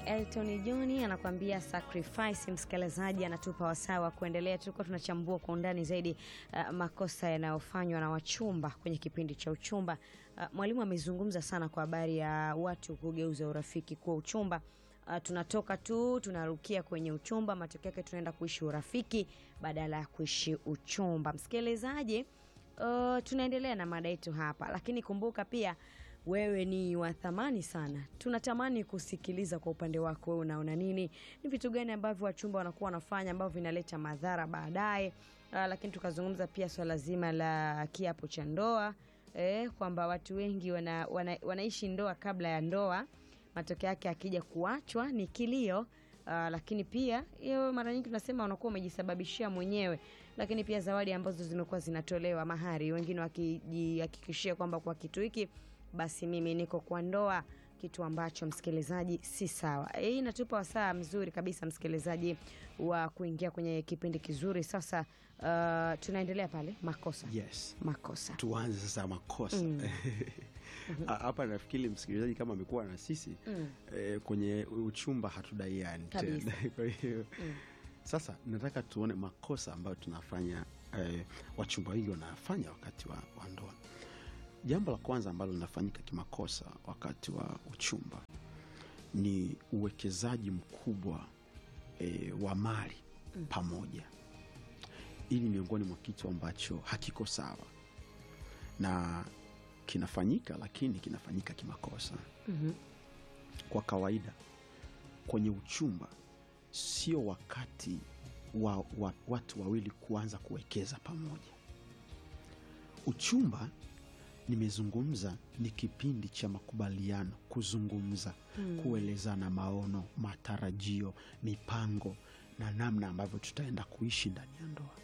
Elton John anakuambia sacrifice. Msikilizaji anatupa wasawa kuendelea, tulikuwa tunachambua kwa undani zaidi makosa yanayofanywa na wachumba kwenye kipindi cha uchumba. Mwalimu amezungumza sana kwa habari ya watu kugeuza urafiki kuwa uchumba. Tunatoka tu tunarukia kwenye uchumba, matokeo yake tunaenda kuishi urafiki badala ya kuishi uchumba. Msikilizaji, tunaendelea na mada yetu hapa, lakini kumbuka pia wewe ni wa thamani sana. Tunatamani kusikiliza kwa upande wako, wewe unaona nini? Ni vitu gani ambavyo wachumba wanakuwa wanafanya ambavyo vinaleta madhara baadaye? Lakini tukazungumza pia swala zima la kiapo cha ndoa, kwamba watu wengi wanaishi ndoa kabla ya ndoa, matokeo yake akija kuachwa ni kilio. Lakini pia hiyo mara nyingi tunasema unakuwa umejisababishia mwenyewe. Lakini pia zawadi ambazo zimekuwa zinatolewa, mahari, wengine wakijihakikishia kwamba kwa kitu hiki basi mimi niko kwa ndoa, kitu ambacho msikilizaji si sawa. Hii inatupa wasaa mzuri kabisa msikilizaji wa kuingia kwenye kipindi kizuri. Sasa tunaendelea pale makosa. Yes. Makosa. Tuanze sasa makosa. Hapa nafikiri msikilizaji kama amekuwa na sisi kwenye uchumba hatudaiani tena. Kwa hiyo sasa nataka tuone makosa ambayo tunafanya, wachumba wengi wanafanya wakati wa ndoa. Jambo la kwanza ambalo linafanyika kimakosa wakati wa uchumba ni uwekezaji mkubwa wa mali pamoja. Ili miongoni mwa kitu ambacho hakiko sawa na kinafanyika, lakini kinafanyika kimakosa. Kwa kawaida kwenye uchumba sio wakati wa watu wawili kuanza kuwekeza pamoja. Uchumba, nimezungumza, ni kipindi cha makubaliano, kuzungumza, kuelezana maono, matarajio, mipango na namna ambavyo tutaenda kuishi ndani ya ndoa.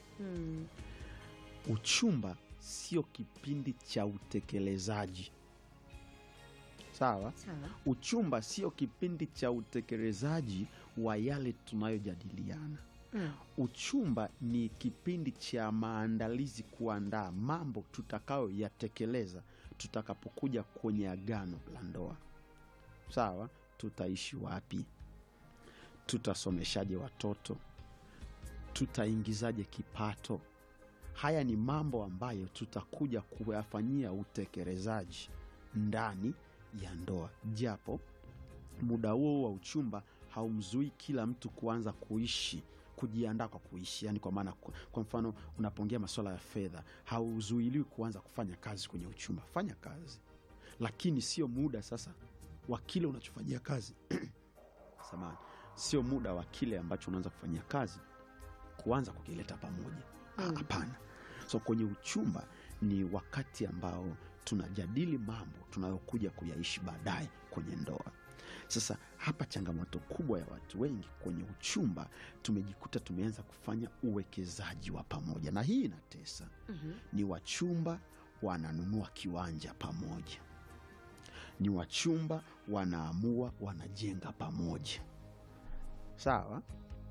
Uchumba sio kipindi cha utekelezaji. Sawa? Uchumba sio kipindi cha utekelezaji wa yale tunayojadiliana. Uchumba ni kipindi cha maandalizi, kuandaa mambo tutakao yatekeleza tutakapokuja kwenye agano la ndoa. Sawa? Tutaishi wapi? Tutasomeshaje watoto? Tutaingizaje kipato? Haya ni mambo ambayo tutakuja kuyafanyia utekelezaji ndani ya ndoa. Japo muda huo wa uchumba haumzui kila mtu kuanza kuishi, kujiandaa kwa kuishi. Yani kwa maana, kwa mfano unapongea masuala ya fedha, hauzuiliwi kuanza kufanya kazi kwenye uchumba. Fanya kazi, lakini sio muda sasa wa kile unachofanyia kazi samahani, sio muda wa kile ambacho unaanza kufanyia kazi kuanza kukileta pamoja. Hapana. So kwenye uchumba ni wakati ambao tunajadili mambo tunayokuja kuyaishi baadaye kwenye ndoa. Sasa hapa changamoto kubwa ya watu wengi kwenye uchumba, tumejikuta tumeanza kufanya uwekezaji wa pamoja, na hii inatesa. Ni wachumba wananunua kiwanja pamoja, ni wachumba wanaamua wanajenga pamoja. Sawa?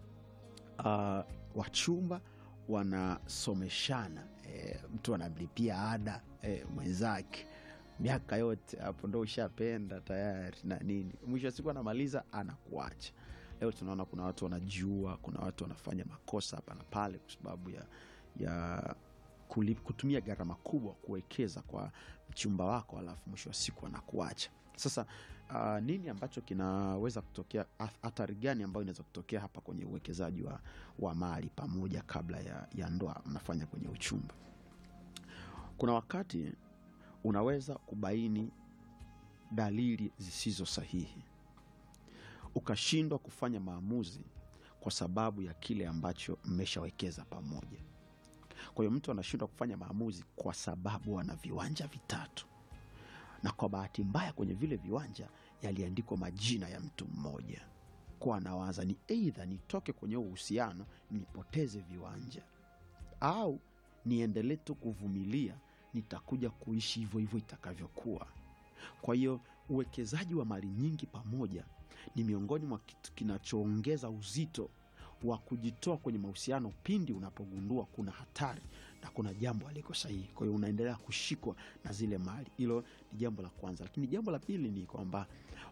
Wachumba wanasomeshana, mtu anamlipia ada mwenzake miaka yote, hapo ndo ushapenda tayari na nini. Mwisho wa siku anamaliza, anakuacha. Leo tunaona kuna watu wanajiua, kuna watu wanafanya makosa hapa na pale kwa sababu ya kutumia gharama kubwa kuwekeza kwa mchumba wako, alafu mwisho wa siku anakuacha. Sasa nini ambacho kinaweza kutokea? Athari gani ambayo inaweza kutokea hapa kwenye uwekezaji wa mali pamoja kabla ya ndoa mnafanya kwenye uchumba? Kuna wakati unaweza kubaini dalili zisizo sahihi, ukashindwa kufanya maamuzi kwa sababu ya kile ambacho mmeshawekeza pamoja. Kwa hiyo mtu anashindwa kufanya maamuzi kwa sababu ana viwanja vitatu, na kwa bahati mbaya kwenye vile viwanja yaliandikwa majina ya mtu mmoja. Kwa anawaza ni either nitoke kwenye uhusiano nipoteze viwanja, au niendelee tu kuvumilia, nitakuja kuishi hivyo hivyo itakavyokuwa. Kwa hiyo uwekezaji wa mali nyingi pamoja ni miongoni mwa kitu kinachoongeza uzito wa kujitoa kwenye mahusiano pindi unapogundua kuna hatari na kuna jambo aliko sahihi. Kwa hiyo unaendelea kushikwa na zile mali. Hilo ni jambo la kwanza. Lakini jambo la pili ni kwamba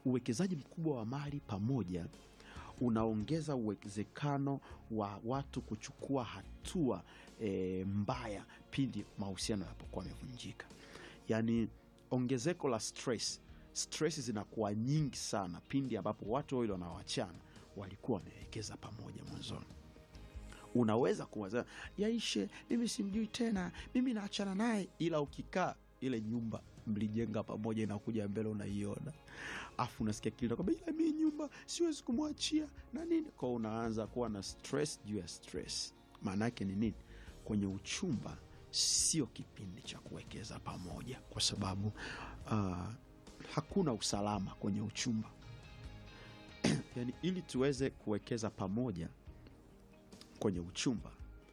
uwekezaji mkubwa wa mali pamoja unaongeza uwezekano wa watu kuchukua hatua mbaya pindi mahusiano yanapokuwa yamevunjika. Yaani ongezeko la stress zinakuwa nyingi sana pindi ambapo watu wawili wanaoachana walikuwa wamewekeza pamoja mwanzoni. Unaweza kuwaza yaishe, mimi simjui tena, mimi naachana naye, ila ukikaa ile nyumba mlijenga pamoja inakuja mbele unaiona. Afu unasikia kile kwamba ila mimi nyumba siwezi kumwachia na nini, kwa unaanza kuwa na stress juu ya stress. Maana yake ni nini? Kwenye uchumba sio kipindi cha kuwekeza pamoja, kwa sababu hakuna usalama kwenye uchumba. Yani ili tuweze kuwekeza pamoja kwenye uchumba,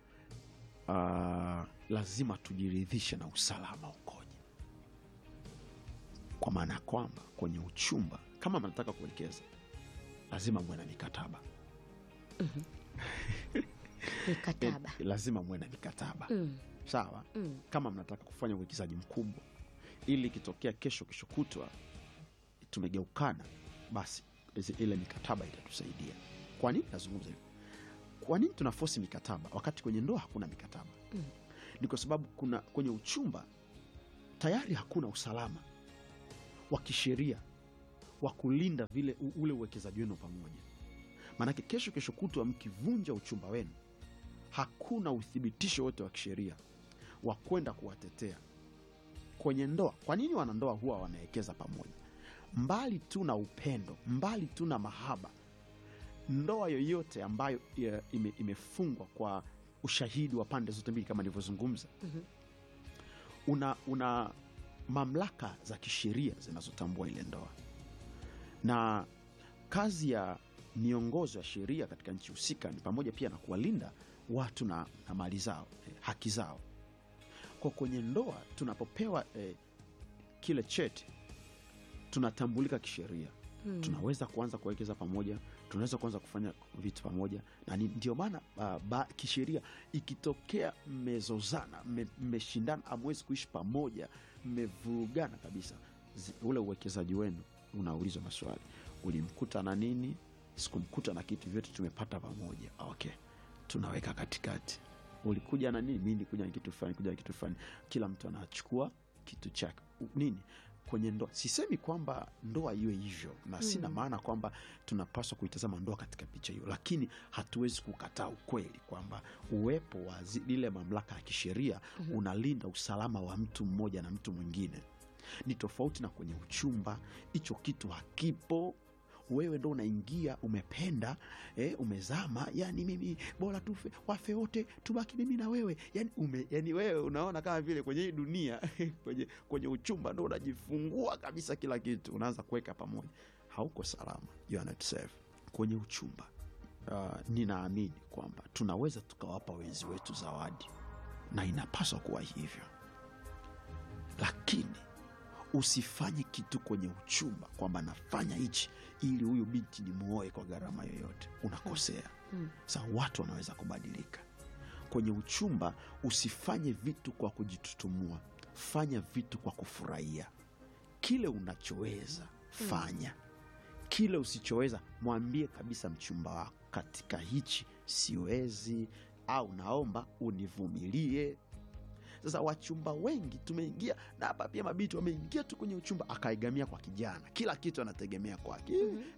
lazima tujiridhishe na usalama ukoje. Kwa maana kwamba kwenye uchumba kama mnataka kuwekeza lazima muwe na mikataba. Mikataba. Lazima muwe na mikataba. Sawa? Kama mnataka kufanya uwekezaji mkubwa, ili kitokea kesho kutwa tumegeukana, basi ile mikataba itatusaidia. Kwa nini nazungumza hivi? Kwa nini tunaforce mikataba wakati kwenye ndoa hakuna mikataba? Ni kwa sababu kwenye uchumba tayari hakuna usalama wa kisheria wa kulinda vile ule uwekezaji wenu pamoja. Maana kesho kutwa mkivunja uchumba wenu, hakuna uthibitisho wote wa kisheria wa kwenda kuwatetea kwenye ndoa. Kwa nini wanandoa huwa wanawekeza pamoja? Mbali tu na upendo, mbali tu na mahaba, ndoa yoyote ambayo imefungwa kwa ushahidi wa pande zote mbili kama nilivyozungumza, una mamlaka za kisheria zinazotambua ile ndoa. Na kazi ya miongozo ya sheria katika nchi husika ni pamoja pia na kuwalinda watu na mali zao, haki zao. Kwa kwenye ndoa tunapopewa kile cheti, tunatambulika kisheria. Tunaweza kuanza kuwekeza pamoja, tunaweza kuanza kufanya vitu pamoja, na ndio maana kisheria ikitokea mmezozana, mmeshindana, hamwezi kuishi pamoja, mmevurugana kabisa, ule uwekezaji wenu unaulizwa maswali. Ulimkuta na nini? Sikumkuta na kitu, vyote tumepata pamoja. Okay, tunaweka katikati. Ulikuja na nini? Mimi nilikuja na kitu fulani, kuja na kitu fulani. Kila mtu anachukua kitu chake. Nini? Kwenye ndoa sisemi kwamba ndoa iwe hivyo, na sina maana kwamba tunapaswa kuitazama ndoa katika picha hiyo, lakini hatuwezi kukataa ukweli kwamba uwepo wa ile mamlaka ya kisheria unalinda usalama wa mtu mmoja na mtu mwingine. Ni tofauti na kwenye uchumba, hicho kitu hakipo. Wewe ndo unaingia, umependa, umezama, yani mimi bora tufe, wafe wote, tubaki mimi na wewe. Yani wewe unaona kama vile kwenye hii dunia kwenye uchumba ndo unajifungua kabisa kila kitu, unaanza kuweka pamoja. Hauko salama, you are not safe kwenye uchumba. Ninaamini kwamba tunaweza tukawapa wenzi wetu zawadi, na inapaswa kuwa hivyo, lakini usifanye kitu kwenye uchumba kwamba nafanya hichi ili huyu binti ni muoe kwa gharama yoyote. Unakosea. Sasa watu wanaweza kubadilika. Kwenye uchumba usifanye vitu kwa kujitutumua, fanya vitu kwa kufurahia. Kile unachoweza fanya, kile usichoweza mwambie kabisa mchumba wako, katika hichi siwezi, au naomba univumilie. Sasa wachumba wengi tumeingia, na hapa pia mabiti wameingia tu kwenye uchumba, akaigamia kwa kijana, kila kitu anategemea kwake.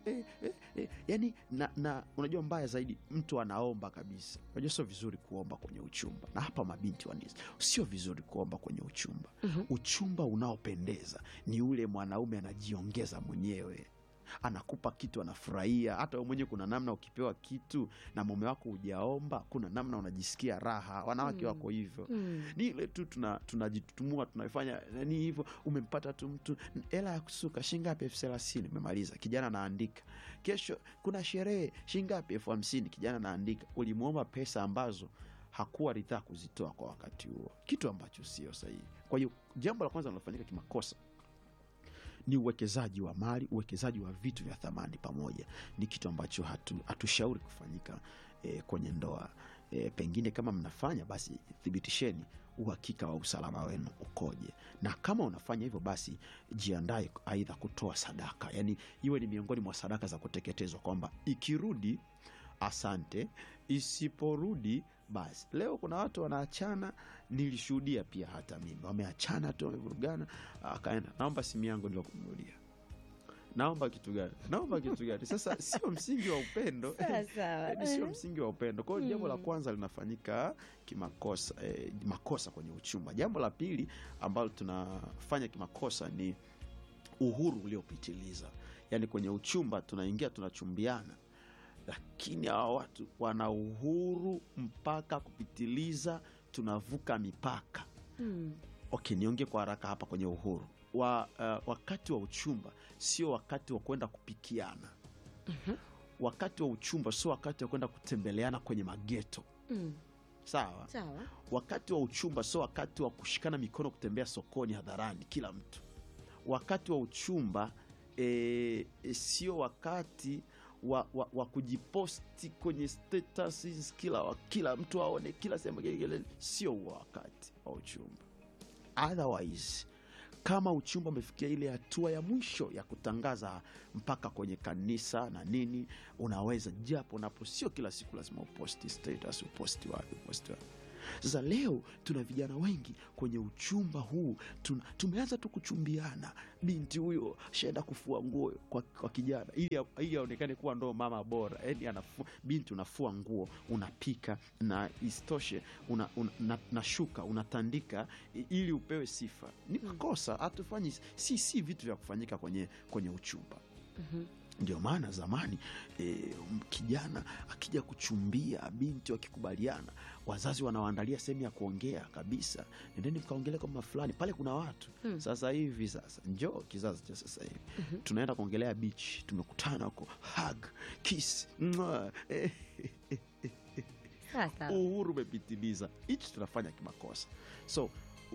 Yani na unajua mbaya zaidi, mtu anaomba kabisa. Unajua sio vizuri kuomba kwenye uchumba, na hapa mabinti wanisa, sio vizuri kuomba kwenye uchumba. Uchumba unaopendeza ni ule mwanaume anajiongeza mwenyewe, anakupa kitu, anafurahia. Hata wewe mwenyewe kuna namna ukipewa kitu na mume wako hujaomba, kuna namna unajisikia raha. Wanawake wako hivyo. Ni ile tu tunajitutumua, tunafanya nani hivyo. Umempata tu mtu, hela ya kusuka shilingi ngapi? 30,000. Umemaliza, kijana anaandika. Kesho kuna sherehe, shilingi ngapi? 50,000. Kijana anaandika. Ulimuomba pesa ambazo hakuwa ridhaa kuzitoa kwa wakati huo, kitu ambacho sio sahihi. Kwa hiyo jambo la kwanza linalofanyika kimakosa ni uwekezaji wa mali, uwekezaji wa vitu vya thamani pamoja. Ni kitu ambacho hatushauri kufanyika kwenye ndoa. Pengine kama mnafanya, basi thibitisheni uhakika wa usalama wenu ukoje. Na kama unafanya hivyo, basi jiandae aidha kutoa sadaka, yani iwe ni miongoni mwa sadaka za kuteketezwa, kwamba ikirudi asante, isiporudi basi. Leo kuna watu wanaachana, nilishuhudia pia, hata mimi, wameachana tu, wamevurugana, akaenda, naomba simu yangu nilokununulia. Naomba kitu gani? Naomba kitu gani? Sasa sio msingi wa upendo. Sio msingi wa upendo. Kwa hiyo jambo la kwanza linafanyika kimakosa, makosa kwenye uchumba. Jambo la pili ambalo tunafanya kimakosa ni uhuru uliopitiliza. Yaani kwenye uchumba tunaingia, tunachumbiana, lakini hawa watu wana uhuru mpaka kupitiliza, tunavuka mipaka. Okay, niongee kwa haraka hapa kwenye uhuru. Wakati wa uchumba sio wakati wa kwenda kupikiana. Wakati wa uchumba sio wakati wa kwenda kutembeleana kwenye mageto. Sawa? Wakati wa uchumba sio wakati wa kushikana mikono kutembea sokoni hadharani kila mtu. Wakati wa uchumba sio wakati wa kujiposti kwenye status kila mtu aone, kila sehemu. Sio huo wakati wa uchumba. Otherwise, kama uchumba umefikia ile hatua ya mwisho ya kutangaza mpaka kwenye kanisa na nini, unaweza, japo napo sio kila siku lazima uposti status, uposti wapi. Sasa leo tuna vijana wengi kwenye uchumba huu, tumeanza tu kuchumbiana. Binti huyo shaenda kufua nguo kwa kijana ili aonekane kuwa ndo mama bora. Yaani binti unafua nguo, unapika, na istoshe na shuka unatandika ili upewe sifa. Ni makosa, hatufanyi, si vitu vya kufanyika kwenye uchumba. Ndio maana zamani kijana akija kuchumbia binti, wakikubaliana, wazazi wanawaandalia sehemu ya kuongea kabisa. Nendeni mkaongelea kama fulani, pale kuna watu. Sasa hivi, njoo kizazi cha sasa hivi, tunaenda kuongelea beach, tumekutana huko, hug, kiss, uhuru umepitiliza. Hichi tunafanya kimakosa. So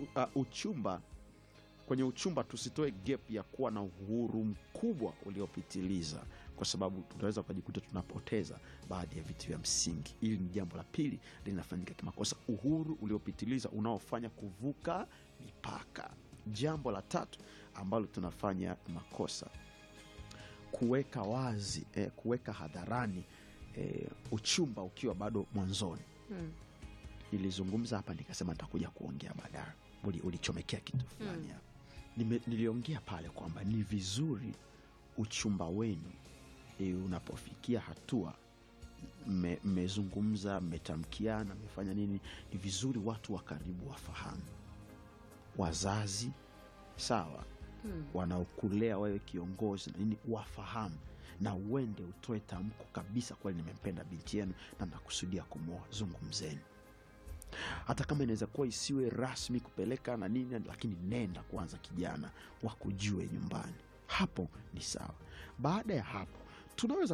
kwenye uchumba tusitoe gap ya kuwa na uhuru mkubwa uliopitiliza, kwa sababu tunaweza kujikuta tunapoteza baadhi ya vitu vya msingi. Hili ni jambo la pili linafanyika kimakosa, uhuru uliopitiliza unaofanya kuvuka mipaka. Jambo la tatu ambalo tunafanya makosa, kuweka wazi, kuweka hadharani uchumba ukiwa bado mwanzoni. Nilizungumza hapa nikasema nitakuja kuongea baadaye. Ulichomekea kitu fulani hapa. Niliongea pale kwamba ni vizuri uchumba wenu unapofikia hatua mmezungumza, mmetamkiana, mmefanya nini, ni vizuri watu wa karibu wafahamu. Wazazi, sawa, wanaokulea wewe kiongozi na nini, wafahamu, na uende utoe tamko kabisa, kweli nimempenda binti yenu na nakusudia kumwoa. Zungumzeni. Hata kama inaweza kuwa isiwe rasmi kupeleka na nini, lakini nenda kwanza, kijana wakujue nyumbani. Hapo ni sawa. Baada ya hapo, tunaweza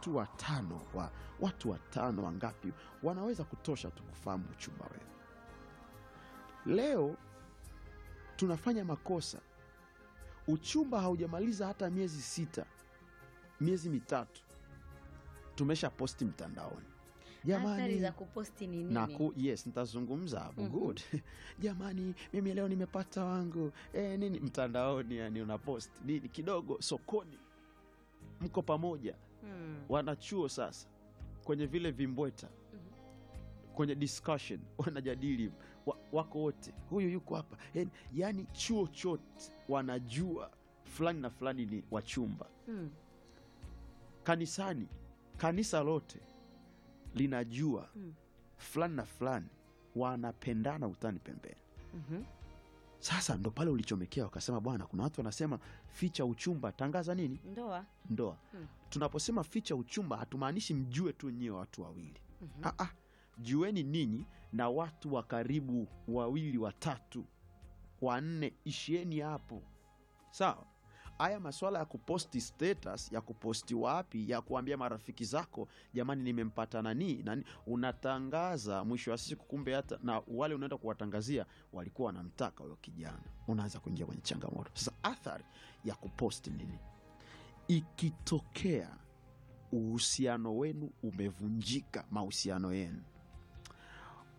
watu watano wangapi wanaweza kutosha tukufahamu uchumba wewe. Leo tunafanya makosa. Uchumba haujamaliza hata miezi 6, miezi 3, tumesha posti mtandaoni. Athari za kuposti ni nini? Yes, nitazungumza hapo. Good. Jamani, mimi leo nimepata wangu. Nini mtandaoni, yani unapost nini kidogo sokoni. Mko pamoja. Wanachuo sasa kwenye vile vimbweta. Kwenye discussion wanajadili, wako wote. Huyu yuko hapa. Yani chuo chote wanajua fulani na fulani ni wachumba. Kanisani, kanisa lote linajua fulani na fulani wanapendana utani pembeni. Sasa ndo pale ulichomekea, wakasema bwana, kuna watu wanasema ficha uchumba, tangaza nini? Ndoa. Tunaposema ficha uchumba, hatumaanishi mjue tu nyie watu wawili. Jueni ninyi na watu wa karibu 2, 3, 4, ishieni hapo. Sawa? Haya masuala ya kuposti status, ya kuposti wapi, ya kuambia marafiki zako, jamani nimempata nani, unatangaza, mwisho wa siku kumbe hata na wale unaenda kuwatangazia walikuwa wanamtaka huyo kijana. Unaanza kuingia kwenye changamoto. Sasa athari ya kuposti nini? Ikitokea uhusiano wenu umevunjika, mahusiano yenu,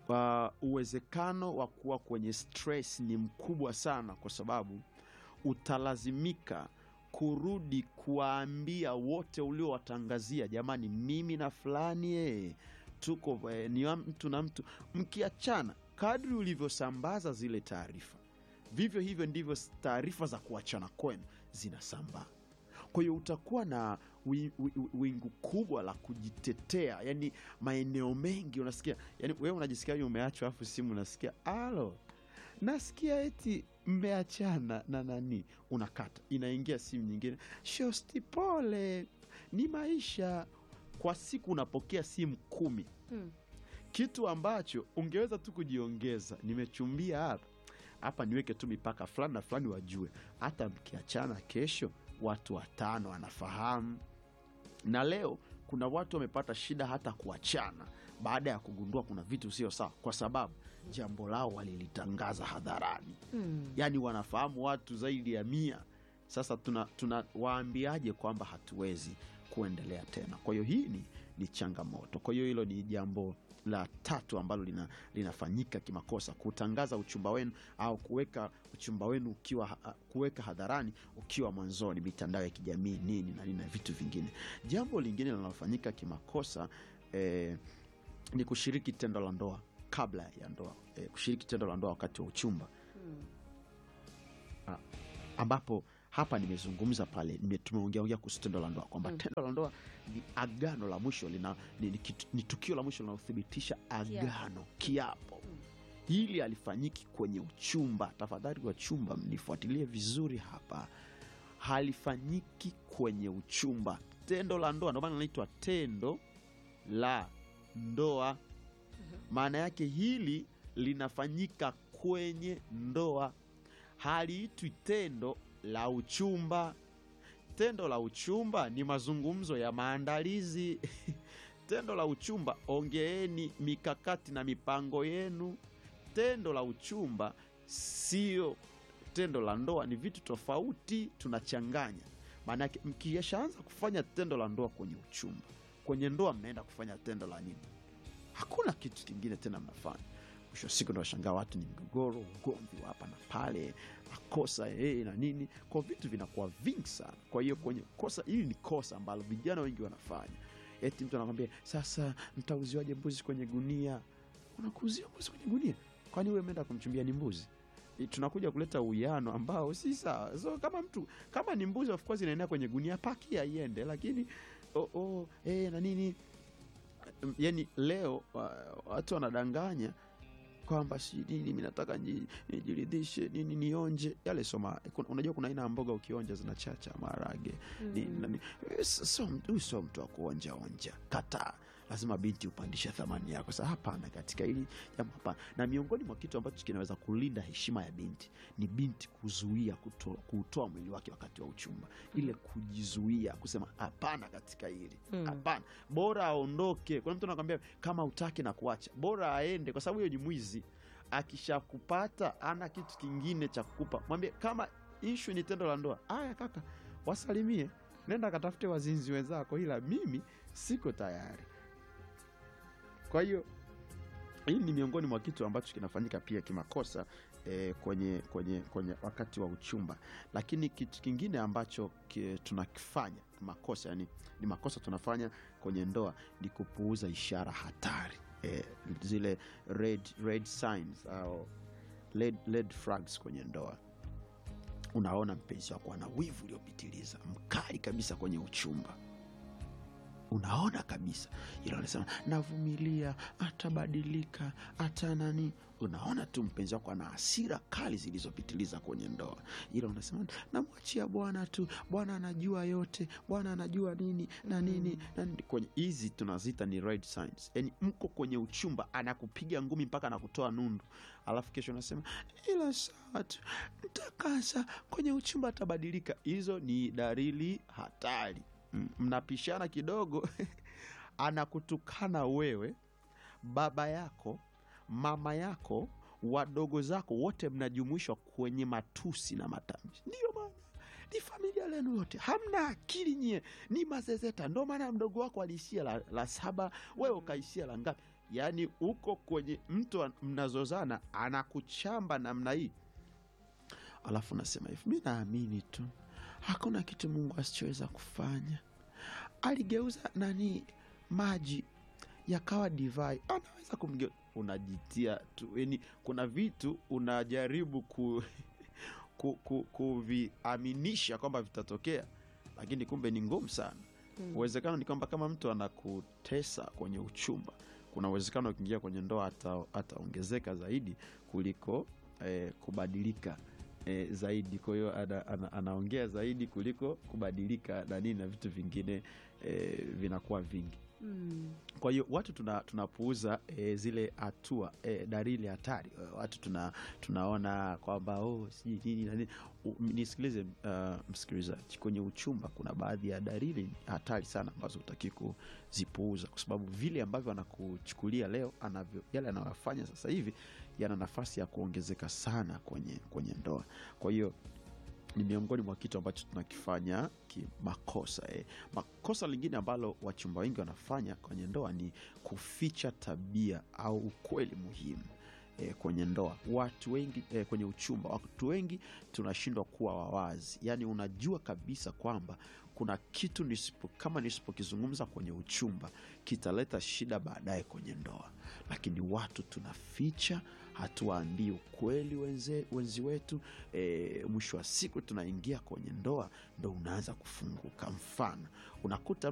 uwezekano wa kuwa kwenye stress ni mkubwa sana, kwa sababu utalazimika kurudi kuwaambia wote uliowatangazia, jamani, mimi na fulani tuko ni wa mtu na mtu. Mkiachana, kadri ulivyosambaza zile taarifa, vivyo hivyo ndivyo taarifa za kuachana kwenu zinasambaa. Kwa hiyo utakuwa na wingu kubwa la kujitetea, yani maeneo mengi unasikia, yani wewe unajisikia umeachwa, afu simu unasikia, alo, nasikia eti mmeachana na nani, unakata, inaingia simu nyingine, shosti, pole, ni maisha. Kwa siku unapokea simu 10. Kitu ambacho ungeweza tu kujiongeza, nimechumbia hapa niweke tu mipaka fulani na fulani wajue, hata mkiachana kesho watu 5 wanafahamu. Na leo kuna watu wamepata shida hata kuachana baada ya kugundua kuna vitu sio sawa, kwa sababu jambo lao walilitangaza hadharani. Yani wanafahamu watu zaidi ya 100. Sasa tunawaambiaje kwamba hatuwezi kuendelea tena? Kwa hiyo hii ni changamoto. Kwa hiyo hilo ni jambo la 3 ambalo linafanyika kimakosa, kutangaza uchumba wenu au kuweka uchumba wenu kuweka hadharani ukiwa mwanzoni, mitandao ya kijamii nini na nini na vitu vingine. Jambo lingine linalofanyika kimakosa ni kushiriki tendo la ndoa kabla ya ndoa, kushiriki tendo la ndoa wakati wa uchumba. Ambapo hapa nimezungumza pale, tumeongea kuhusu tendo la ndoa kwamba tendo la ndoa ni agano la mwisho, ni tukio la mwisho linalothibitisha agano, kiapo. Hili halifanyiki kwenye uchumba. Tafadhali wa chumba mnifuatilie vizuri hapa, halifanyiki kwenye uchumba. Tendo la ndoa ndio maana linaitwa tendo la ndoa. Maana yake hili linafanyika kwenye ndoa, haliitwi tendo la uchumba. Tendo la uchumba ni mazungumzo ya maandalizi. Tendo la uchumba, ongeeni mikakati na mipango yenu. Tendo la uchumba sio tendo la ndoa, ni vitu tofauti, tunachanganya. Maana yake mkishaanza kufanya tendo la ndoa kwenye uchumba, kwenye ndoa mnaenda kufanya tendo la nini? Hakuna kitu kingine tena mnafanya. Mwisho wa siku tunashangaa watu ni mgogoro, ugomvi hapa na pale, makosa na nini, kwa vitu vinakuwa vingi sana. Kwa hiyo kwenye kosa hili, ni kosa ambalo vijana wengi wanafanya. Eti mtu anakuambia, sasa mtauziwaje mbuzi kwenye gunia? Unakuuzia mbuzi kwenye gunia? Kwani wewe umeenda kumchumbia ni mbuzi? Tunakuja kuleta uwiano ambao si sawa. So kama ni mbuzi, of course inaenda kwenye gunia, pakia iende, lakini na nini. Yani leo watu wanadanganya kwamba si nini, mimi nataka nijiridhishe nini, nionje yale. Soma, unajua kuna aina ya mboga ukionja zinachacha, maharage sio mtu wa kuonja. Kataa. Lazima binti upandisha thamani yako. Sasa hapana, katika hili jambo hapana. Na miongoni mwa kitu ambacho kinaweza kulinda heshima ya binti ni binti kuzuia kutoa mwili wake wakati wa uchumba. Ile kujizuia, kusema hapana katika hili. Hapana. Bora aondoke. Kuna mtu anakuambia kama utaki na kuacha, bora aende, kwa sababu hiyo ni mwizi. Akishakupata ana kitu kingine cha kukupa. Mwambie kama issue ni tendo la ndoa, haya kaka, wasalimie, nenda katafute wazinzi wenzako, ila mimi siko tayari. Kwa hiyo hii ni miongoni mwa kitu ambacho kinafanyika pia kimakosa kwenye wakati wa uchumba. Lakini kitu kingine ambacho tunakifanya makosa, yani ni makosa tunafanya kwenye ndoa, ni kupuuza ishara hatari, zile red signs au red flags kwenye ndoa. Unaona mpenzi wako ana wivu uliopitiliza, mkali kabisa kwenye uchumba, unaona kabisa, ila anasema navumilia, atabadilika, hata nani. Unaona tu mpenzi wako ana hasira kali zilizopitiliza kwenye ndoa, ila unasema namwachia Bwana tu, Bwana anajua yote, Bwana anajua nini na nini na nini. Kwenye hizi tunazita ni red signs. Yani mko kwenye uchumba, anakupiga ngumi mpaka anakutoa nundu, alafu kesho unasema ila sawa tu, mtakasa, kwenye uchumba atabadilika. Hizo ni dalili hatari. Mnapishana kidogo anakutukana wewe, baba yako, mama yako, wadogo zako, wote mnajumuishwa kwenye matusi na matamshi. Ndio maana ni familia lenu yote, hamna akili nyie, ni mazezeta. Ndio maana mdogo wako alishia la 7, wewe ukaishia la ngapi? yani uko kwenye mtu mnazozana anakuchamba namna hii, alafu nasema hivi, mi naamini tu hakuna kitu Mungu asichoweza kufanya. Aligeuza maji yakawa divai, anaweza kumgeuza. Unajitia tu, yani kuna vitu unajaribu kuviaminisha kwamba vitatokea, lakini kumbe ni ngumu sana. Uwezekano ni kwamba kama mtu anakutesa kwenye uchumba, kuna uwezekano ukiingia kwenye ndoa ataongezeka zaidi kuliko kubadilika zaidi. Kwa hiyo anaongea zaidi kuliko kubadilika na nini, na vitu vingine vinakuwa vingi. Kwa hiyo watu tunapuuza zile hatua, dalili hatari. Watu tunaona kwamba sijui nini na nini. Nisikilize msikilizaji, kwenye uchumba kuna baadhi ya dalili hatari sana ambazo hutaki kuzipuuza, kwa sababu vile ambavyo anakuchukulia leo, yale anayofanya sasa hivi yana nafasi ya kuongezeka sana kwenye ndoa. Kwa hiyo ni miongoni mwa kitu ambacho tunakifanya kimakosa. Makosa lingine ambalo wachumba wengi wanafanya kwenye ndoa ni kuficha tabia au ukweli muhimu kwenye ndoa. Watu wengi kwenye uchumba, watu wengi tunashindwa kuwa wawazi. Yani unajua kabisa kwamba kuna kitu kama nisipokizungumza kwenye uchumba kitaleta shida baadaye kwenye ndoa, lakini watu tunaficha, hatuwaambii ukweli wenzi wetu. Mwisho wa siku tunaingia kwenye ndoa, ndo unaanza kufunguka. Mfano, unakuta